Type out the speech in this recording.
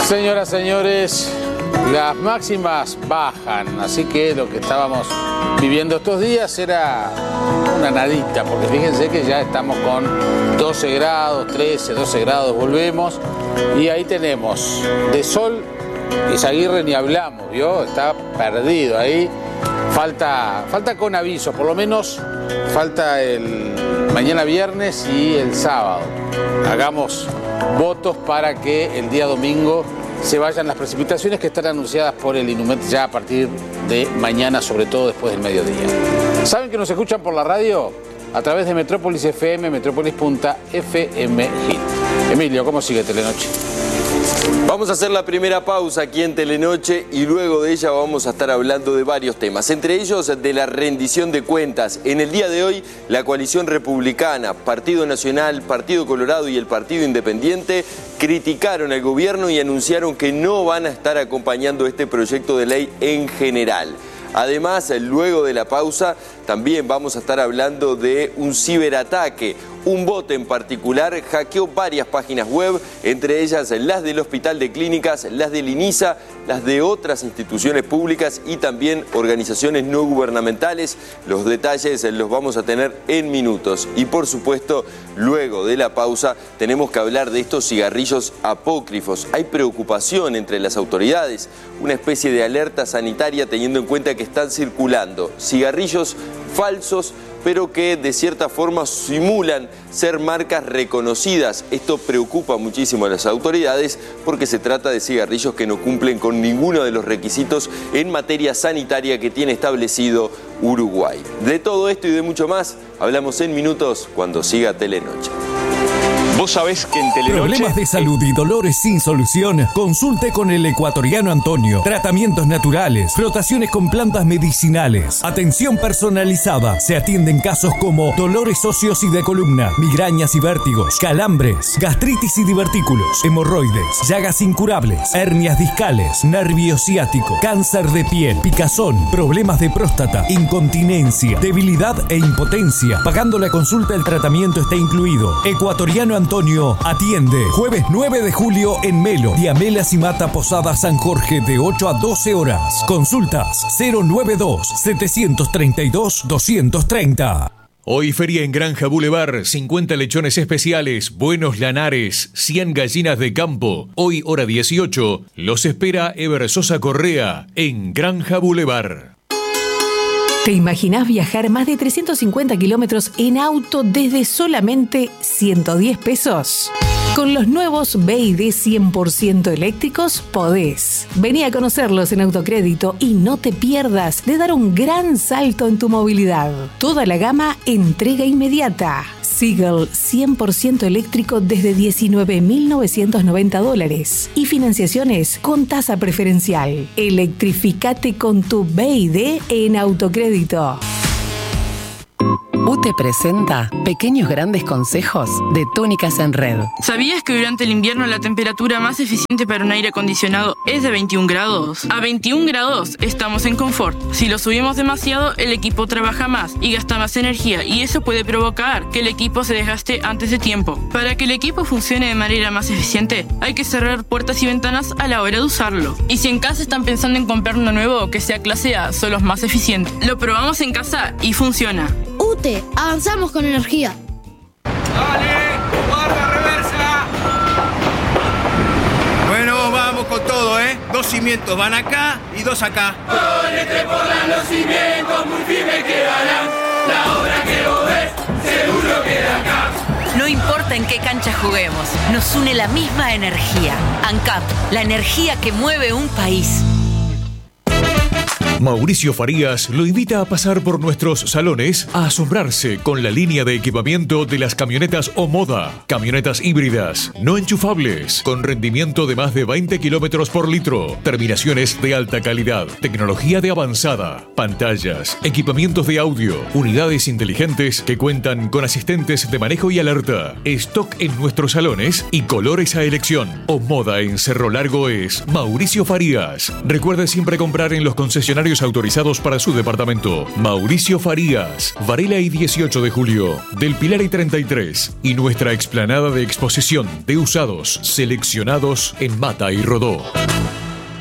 Señoras, señores, las máximas bajan, así que lo que estábamos viviendo estos días era una nadita, porque fíjense que ya estamos con 12 grados, 13, 12 grados, volvemos, y ahí tenemos de sol, Izaguirre ni hablamos, ¿vio? Está perdido ahí, falta con aviso, por lo menos falta el mañana viernes y el sábado. Hagamos votos para que el día domingo se vayan las precipitaciones que están anunciadas por el INUMED ya a partir de mañana, sobre todo después del mediodía. ¿Saben que nos escuchan por la radio? A través de Metrópolis FM, Metrópolis.fm Hit. Emilio, ¿cómo sigue Telenoche? Vamos a hacer la primera pausa aquí en Telenoche y luego de ella vamos a estar hablando de varios temas, entre ellos de la rendición de cuentas. En el día de hoy, la coalición republicana, Partido Nacional, Partido Colorado y el Partido Independiente criticaron al gobierno y anunciaron que no van a estar acompañando este proyecto de ley en general. Además, luego de la pausa, también vamos a estar hablando de un ciberataque. Un bot en particular hackeó varias páginas web, entre ellas las del Hospital de Clínicas, las del INISA, las de otras instituciones públicas y también organizaciones no gubernamentales. Los detalles los vamos a tener en minutos. Y por supuesto, luego de la pausa, tenemos que hablar de estos cigarrillos apócrifos. Hay preocupación entre las autoridades, una especie de alerta sanitaria teniendo en cuenta que están circulando cigarrillos falsos, pero que de cierta forma simulan ser marcas reconocidas. Esto preocupa muchísimo a las autoridades porque se trata de cigarrillos que no cumplen con ninguno de los requisitos en materia sanitaria que tiene establecido Uruguay. De todo esto y de mucho más hablamos en minutos cuando siga Telenoche. Vos sabés que en Telenoche... Problemas de salud y dolores sin solución. Consulte con el ecuatoriano Antonio. Tratamientos naturales, frotaciones con plantas medicinales, atención personalizada. Se atienden casos como dolores óseos y de columna, migrañas y vértigos, calambres, gastritis y divertículos, hemorroides, llagas incurables, hernias discales, nervio ciático, cáncer de piel, picazón, problemas de próstata, incontinencia, debilidad e impotencia. Pagando la consulta, el tratamiento está incluido. Ecuatoriano Antonio atiende jueves 9 de julio en Melo, Diamelas y Mata Posada San Jorge de 8 a 12 horas. Consultas 092-732-230. Hoy feria en Granja Boulevard, 50 lechones especiales, buenos lanares, 100 gallinas de campo. Hoy hora 18, los espera Ever Sosa Correa en Granja Boulevard. ¿Te imaginás viajar más de 350 kilómetros en auto desde solamente 110 pesos? Con los nuevos BYD 100% eléctricos podés. Vení a conocerlos en Autocrédito y no te pierdas de dar un gran salto en tu movilidad. Toda la gama entrega inmediata. Seagull 100% eléctrico desde $19.990 y financiaciones con tasa preferencial. Electrificate con tu BYD en Autocrédito. UTE presenta Pequeños Grandes Consejos de Túnicas en Red. ¿Sabías que durante el invierno la temperatura más eficiente para un aire acondicionado es de 21 grados? A 21 grados estamos en confort. Si lo subimos demasiado, el equipo trabaja más y gasta más energía, y eso puede provocar que el equipo se desgaste antes de tiempo. Para que el equipo funcione de manera más eficiente, hay que cerrar puertas y ventanas a la hora de usarlo. Y si en casa están pensando en comprar uno nuevo que sea clase A, son los más eficientes. Lo probamos en casa y funciona. UTE, avanzamos con energía. ¡Dale! ¡Guarda reversa! Bueno, vamos con todo, ¿eh? 2 cimientos van acá y 2 acá. Ponete por los cimientos, muy firme quedarán. La obra que vos ves, seguro queda acá. No importa en qué cancha juguemos, nos une la misma energía. ANCAP, la energía que mueve un país. Mauricio Farías lo invita a pasar por nuestros salones a asombrarse con la línea de equipamiento de las camionetas Omoda. Camionetas híbridas, no enchufables, con rendimiento de más de 20 kilómetros por litro, terminaciones de alta calidad, tecnología de avanzada, pantallas, equipamientos de audio, unidades inteligentes que cuentan con asistentes de manejo y alerta, stock en nuestros salones y colores a elección. Omoda en Cerro Largo es Mauricio Farías. Recuerde siempre comprar en los concesionarios concesionarios autorizados para su departamento. Mauricio Farías, Varela y 18 de Julio, Del Pilar y 33, y nuestra explanada de exposición de usados seleccionados en Mata y Rodó.